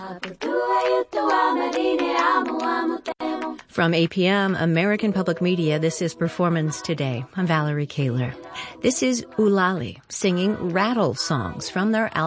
From APM, American Public Media, this is Performance Today. I'm Valerie Kaler. This is Ulali singing rattle songs from their album